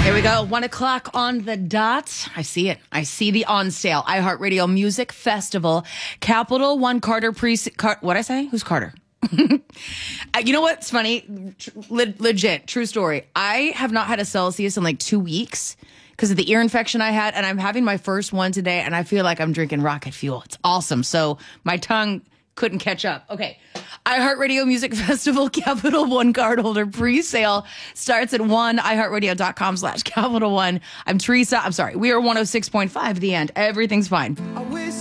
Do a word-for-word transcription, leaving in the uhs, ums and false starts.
Here we go. One o'clock on the dot. I see it. I see the on sale. iHeartRadio Music Festival. Capital One Carter pre. Car- what'd I say? Who's Carter? You know what's funny? Le- legit, true story. I have not had a Celsius in like two weeks because of the ear infection I had, and I'm having my first one today, and I feel like I'm drinking rocket fuel. It's awesome. So my tongue couldn't catch up. Okay. iHeartRadio Music Festival Capital One card holder pre-sale starts at one, iHeartRadio.com slash Capital One. I'm Teresa. I'm sorry. We are one oh six point five, The End. Everything's fine.